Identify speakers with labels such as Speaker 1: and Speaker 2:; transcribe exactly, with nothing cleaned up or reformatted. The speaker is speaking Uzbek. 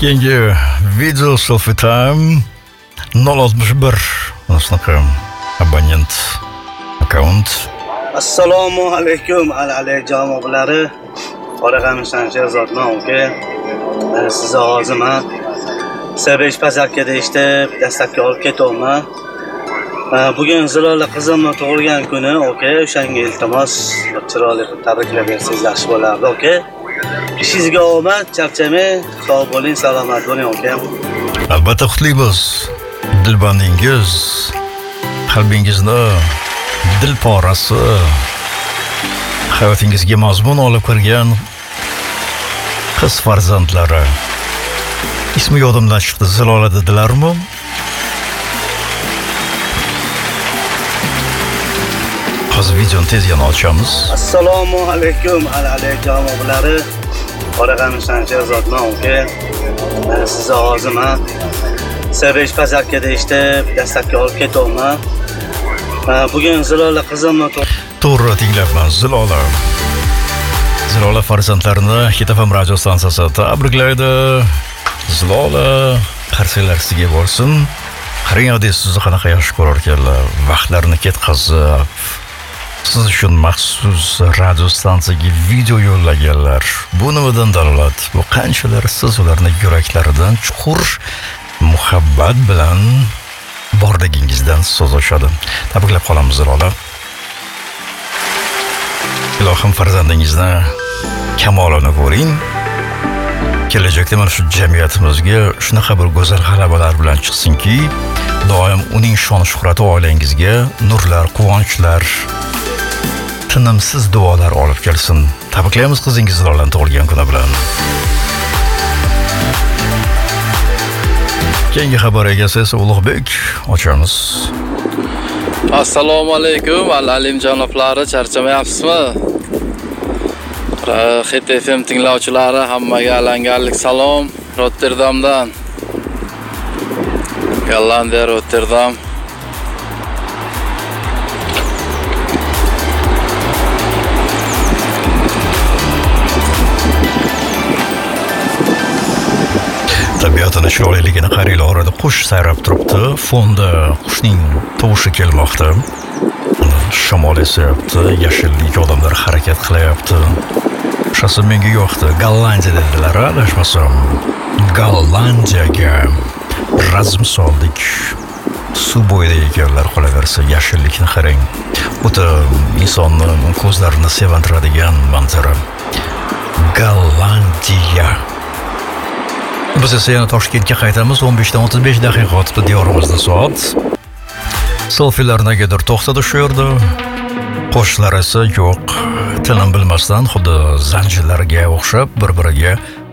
Speaker 1: Keyingi video selfie time nol oltmish bir shunaqa abonent account.
Speaker 2: Assalomu alaykum alali jamoalari. Qoraqamisdan Sherzodman aka. Men sizni hozir men Sebesh Pazarkada eshitib dastlabki olib ketyapman. Bugun Zilola qizimni tug'ilgan kuni, aka. O'shanga iltimos chiroyli tabriklab bersangiz yaxshi bo'lardi, aka. Ishingizga omad, charchamay, sog' bo'ling, salomat bo'ling, aka.
Speaker 1: Albatta qutlaymiz. Dilbandingiz, qalbingizni dil porasi, hayotingizga mazmun olib kirgan qiz farzandlari. Ismi yodimdan chiqdi, Zilola dedilarmi? Hozir videoni tez yana ochamiz.
Speaker 2: Assalomu alaykum alali jamoalari. Qoraqamisdan Sherzodman aka. Men sizni hozir men Sebesh Pazarkada eshitib dastlabki olib ketyapman. Bugun Zilola qizimni
Speaker 1: to'g'ri tinglayapman. Zilola Zilola farzandlarini Hit F M radio stansiyasi tabriklaydi. Zilola qarsaklarsiga bo'lsin. Qarang, sizni qanaqa yaxshi ko'rar ekanlar. Vaqtlarini ketkazib, siz uchun maxsus radio stansiyaga video yo'llaganlar. Bu nimadan dalolat? Bu qanchalar siz ularni yuraklaridan chuqur muhabbat bilan borligingizdan so'z ochadi. Tabriklab qolamiz Zilola. Ilohim farzandingizni kamolini ko'ring. Kelajakda mana shu jamiyatimizga shunaqa bir go'zal g'alabalar bilan chiqsinki, doim uning shon shuhrati oilangizga nurlar, quvonchlar, tinimsiz duolar olib kelsin. Tabriklaymiz qizingiz Zilolani tug'ilgan kuni bilan. Keyingi xabar egasi esa Ulug'bek, ochamiz.
Speaker 3: Assalomu alaykum alalim janoblari, charchamayapsizmi? Hit F M tinglovchilari, hammaga alanganlik salom Rotterdamdan. Gollandiya, Rotterdam.
Speaker 1: Tabiatini chiroyliligini qaranglar, orada qush sayrab turibdi. Fonda qushning tovushi kelmoqda. Shamol esyapti, yashillik, odamlar harakat qilyapti. Shasi menga yoqdi. Gollandiya dedilar, adashmasam. Gollandiyaga razm soldik. Suv bo'yida ekanlar, qolaversa yashillikni qarang. O'ta insonni ko'zlarini sevintiradigan manzara. Gollandiya. Biz esa yana Toshkentga qaytamiz. o'n besh dan o'ttiz besh daqiqa o'tibdi diyorimizda soat. Selfilar negadir to'xtadi shu yerda. Qo'shlar esa yo'q. Tinim bilmasdan xuddi zanjirlarga o'xshab bir-biriga